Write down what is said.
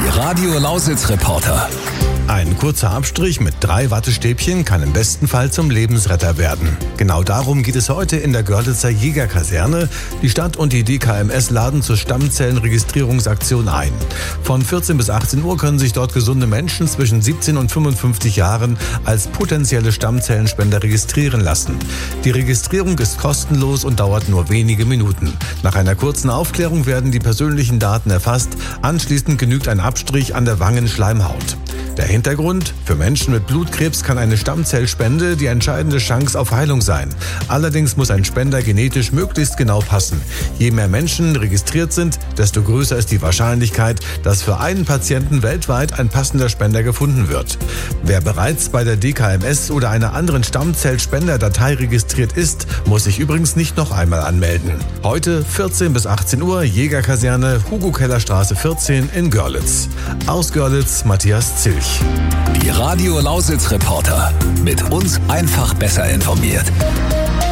Radio Lausitz Reporter. Ein kurzer Abstrich mit 3 Wattestäbchen kann im besten Fall zum Lebensretter werden. Genau darum geht es heute in der Görlitzer Jägerkaserne. Die Stadt und die DKMS laden zur Stammzellenregistrierungsaktion ein. Von 14 bis 18 Uhr können sich dort gesunde Menschen zwischen 17 und 55 Jahren als potenzielle Stammzellenspender registrieren lassen. Die Registrierung ist kostenlos und dauert nur wenige Minuten. Nach einer kurzen Aufklärung werden die persönlichen Daten erfasst. Anschließend genügt ein Abstrich an der Wangenschleimhaut. Der Hintergrund: Für Menschen mit Blutkrebs kann eine Stammzellspende die entscheidende Chance auf Heilung sein. Allerdings muss ein Spender genetisch möglichst genau passen. Je mehr Menschen registriert sind, desto größer ist die Wahrscheinlichkeit, dass für einen Patienten weltweit ein passender Spender gefunden wird. Wer bereits bei der DKMS oder einer anderen Stammzellspenderdatei registriert ist, muss sich übrigens nicht noch einmal anmelden. Heute 14 bis 18 Uhr Jägerkaserne, Hugo-Keller-Straße 14 in Görlitz. Aus Görlitz, Matthias Zilch. Die Radio Lausitz Reporter. Mit uns einfach besser informiert.